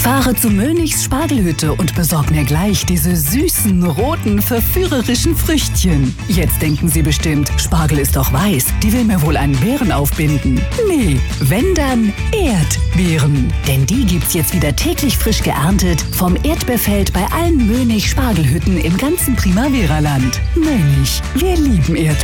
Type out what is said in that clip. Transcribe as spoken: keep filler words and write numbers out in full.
Ich fahre zu Mönichs Spargelhütte und besorge mir gleich diese süßen, roten, verführerischen Früchtchen. Jetzt denken Sie bestimmt, Spargel ist doch weiß, die will mir wohl einen Beeren aufbinden. Nee, wenn dann Erdbeeren. Denn die gibt's jetzt wieder täglich frisch geerntet vom Erdbeerfeld bei allen Mönich Spargelhütten im ganzen Primavera-Land. Mönich, wir lieben Erdbeeren.